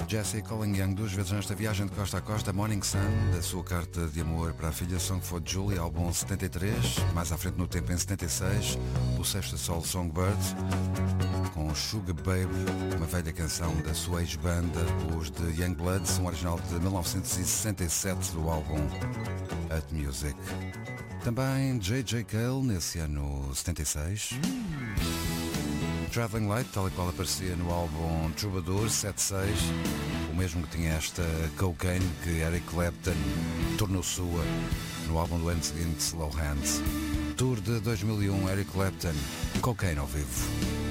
Jessie Colin Young, duas vezes nesta viagem de costa a costa, Morning Sun, da sua carta de amor para a filha Song for Julie, álbum 73, mais à frente no tempo em 76, o sexto solo Songbird, com Sugar Babe, uma velha canção da sua ex-banda, os de Youngbloods, um original de 1967 do álbum At Music. Também J.J. Cale, nesse ano 76. Traveling Light, tal e qual aparecia no álbum Troubadour 76, o mesmo que tinha esta Cocaine que Eric Clapton tornou sua no álbum do ano seguinte, Slow Hands. Tour de 2001, Eric Clapton, Cocaine ao vivo.